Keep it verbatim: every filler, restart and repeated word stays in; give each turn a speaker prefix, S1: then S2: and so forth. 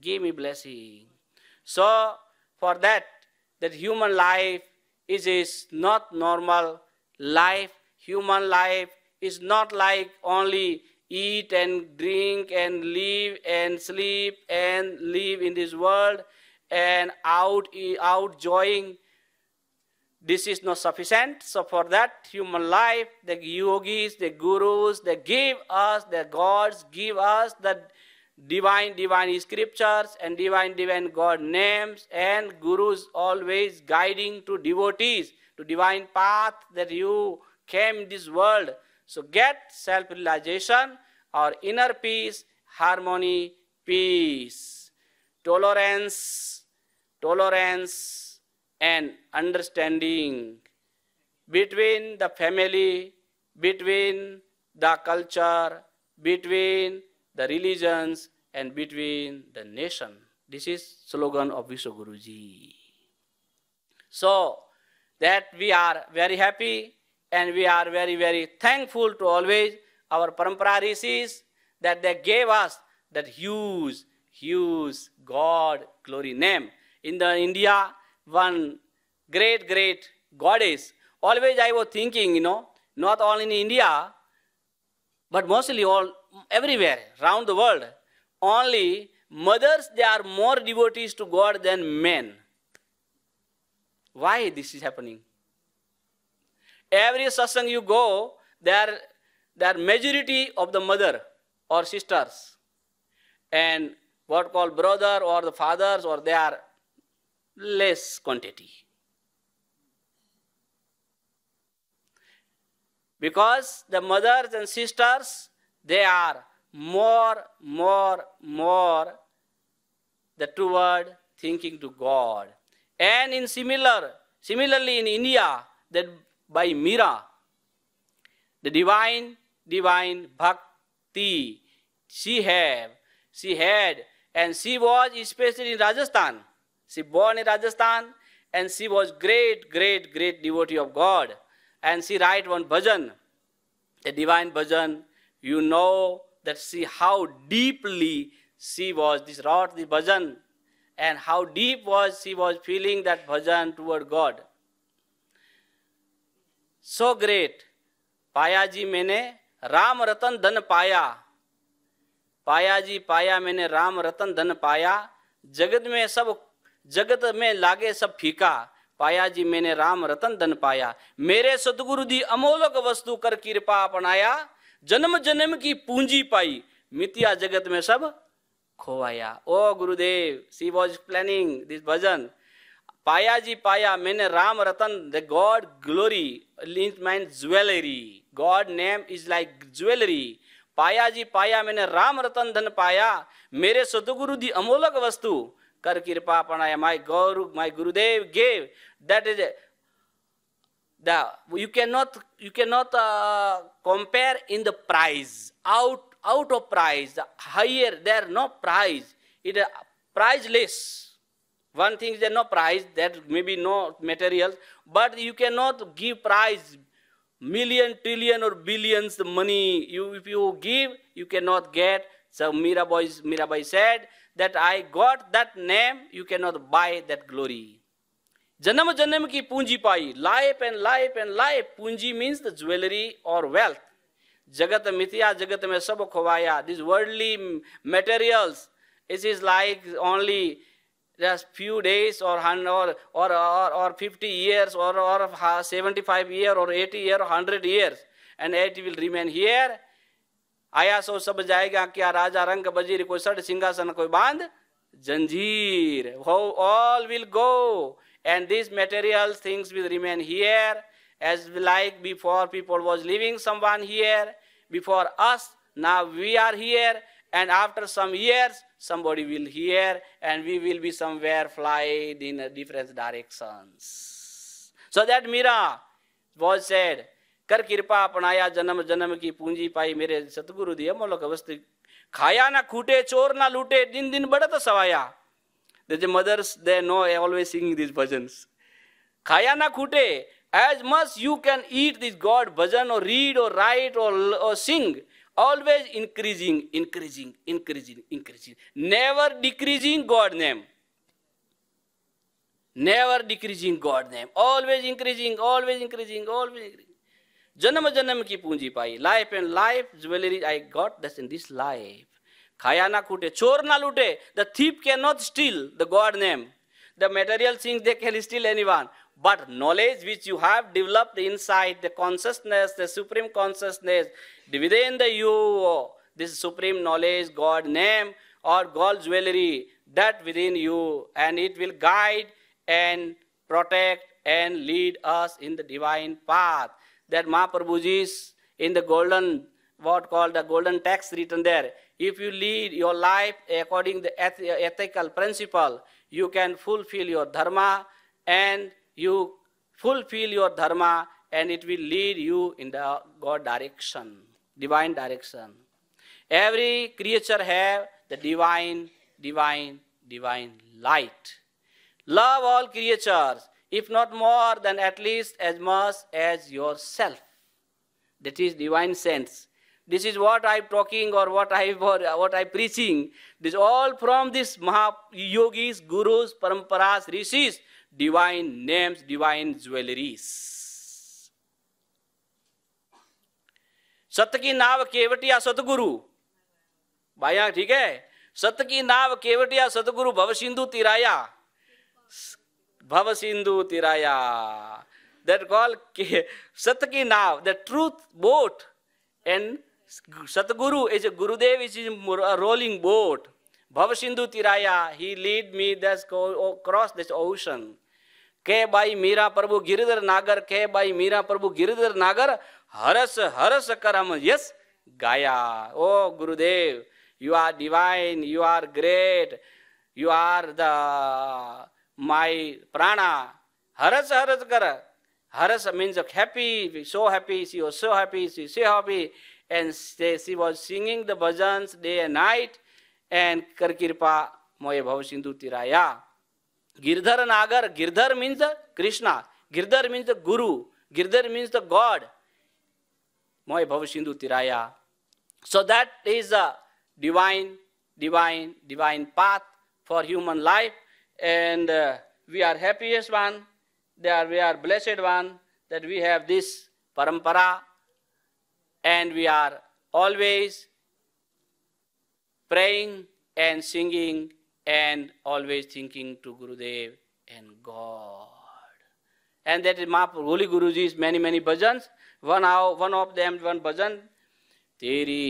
S1: give me blessing. So, for that, that human life is, is not normal life. Human life is not like only eat and drink and live and sleep and live in this world and out, out joying. This is not sufficient. So for that human life, the yogis, the gurus, they give us, the gods give us the divine, divine scriptures and divine, divine God names, and gurus always guiding to devotees, to divine path that you came in this world. So get self-realization or inner peace, harmony, peace, tolerance, tolerance, and understanding between the family, between the culture, between the religions, and between the nation. This is slogan of Vishwa Guruji. So that we are very happy and we are very, very thankful to always our Parampara Rishis that they gave us that huge, huge God glory name. In the India, one great, great goddess. Always I was thinking, you know, not only in India, but mostly all everywhere around the world. Only mothers, they are more devotees to God than men. Why this is happening? Every satsang you go, there, there are majority of the mother or sisters. And what called brother or the fathers, or they are less quantity. Because the mothers and sisters, they are more, more, more the toward thinking to God. And in similar, similarly in India, that by Meera, the divine, divine bhakti she have, she had, and she was especially in Rajasthan. She born in Rajasthan, and she was great, great, great devotee of God. And she write one bhajan, a divine bhajan. You know that she how deeply she was this wrote the bhajan, and how deep was she was feeling that bhajan toward God. So great. पाया जी मैंने राम रतन धन पाया. पाया जी पाया मैंने राम रतन धन पाया. जगत में सब जगत में लागे सब फीका. पाया जी मैंने राम रतन धन पाया. मेरे सतगुरु दी अमोलक वस्तु कर कृपा अपनाया. जन्म जन्म की पूंजी पाई. मिथिया जगत में सब खोवाया. ओ गुरुदेव, she was planning this bhajan. पाया जी पाया मैंने राम रतन, the God glory, it means jewelry. God name is like jewelry. पाया जी पाया मैंने राम रतन धन पाया. मेरे सतगुरु दी अमोलक वस्तु कर कृपा अपनाया. My Guru, my Gurudev gave. That is the you cannot you cannot uh, compare in the price. Out out of price, the higher there no price. It is priceless. One thing is there no price, that maybe no materials, but you cannot give price million, trillion or billions the money. You if you give, you cannot get. So Mirabai, Mirabai said that I got that name, you cannot buy that glory. Janam janam ki punji pai, life and life and life. Punji means the jewelry or wealth. Jagat mithya, jagat mein sab khowaya. These worldly materials, it is like only just few days or or or or, or fifty years or or seventy-five years or eighty years or one hundred years, and it will remain here. आया सो सब जाएगा क्या राजा रंग बजीर कोई सड़ सिंहासन कोई बांध जंजीर. All will go, and these material things will remain here, as like before people was living someone here before us. Now we are here, and after some years somebody will hear, and we will be somewhere flied in a different directions. So that Meera was said, कर कृपा अपनाया जन्म जन्म की पूंजी पाई. मेरे सतगुरु दी अमोलक वस्तु. खाया ना खूटे चोर ना लूटे दिन दिन बढ़त सवाया. The mothers, they know, always singing these bhajans. खाया ना खूटे, as much you can eat this God bhajan or read or write or, or sing, Always increasing, increasing, increasing, increasing. Never decreasing God name. Never decreasing God name. Always increasing, always increasing, always increasing. Janam janam ki punji pai. Life and life, jewelry I got that's in this life. Khaya na kute, chor na lute. The thief cannot steal the God name. The material things they can steal anyone. But knowledge which you have developed inside, the consciousness, the supreme consciousness, within the you, this supreme knowledge, God name or God jewelry, that within you, and it will guide and protect and lead us in the divine path. That Mahaprabhuji is in the golden, what called the golden text written there. If you lead your life according to the ethical principle, you can fulfill your dharma, and you fulfill your dharma, and it will lead you in the God direction, divine direction. Every creature have the divine, divine, divine light. Love all creatures, if not more than at least as much as yourself. That is divine sense. This is what I am talking or what I what I am preaching. This all from this Maha Yogis, Gurus, Paramparas, Rishis, divine names, divine jewelries. सत्य की नाव केवटिया सतगुरु, भाइया ठीक है. सत्य की नाव केवटिया सतगुरु भव सिंधु तिराया, भव Sindhu तिराया. That called सत्य की नाव, the truth boat, and Satguru is a Gurudev, which is a rolling boat. Bhava Sindhu Tiraya, he lead me thus across this ocean. Ke bhai Mira Prabhu Giridhar Nagar, ke bhai Mira Prabhu Giridhar Nagar, haras haras karam yes gaya. Oh Gurudev, you are divine, you are great, you are the my prana. Haras haras kar. Haras means happy, so happy, she was so happy, she was so happy. And she was singing the bhajans day and night. And Kar Kirpa Moye Bhav Sindhu Tiraya. Girdhar Nagar, Girdhar means the Krishna. Girdhar means the Guru. Girdhar means the God. Moye Bhav Sindhu Tiraya. So that is a divine, divine, divine path for human life. And uh, we are happiest one. There we are blessed one that we have this parampara. And we are always praying and singing and always thinking to Gurudev and God. And that is Mahaprabhu, Holy Guruji's many, many bhajans. One, one of them, one bhajan. Teri